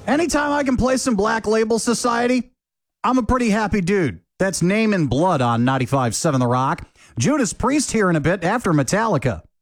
Anytime I can play some Black Label Society, I'm a pretty happy dude. That's Name in Blood on 95.7 The Rock. Judas Priest here in a bit after Metallica.